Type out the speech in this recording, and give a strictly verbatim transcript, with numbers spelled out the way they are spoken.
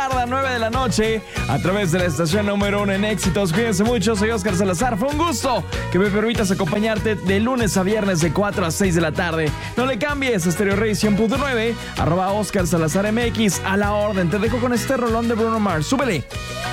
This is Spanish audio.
A nueve de la noche a través de la estación número uno en éxitos. Cuídense mucho, soy Oscar Salazar. Fue un gusto que me permitas acompañarte de lunes a viernes de cuatro a seis de la tarde. No le cambies a Stereo Rey cien punto nueve, arroba Oscar Salazar M X, a la orden. Te dejo con este rolón de Bruno Mars. Súbele.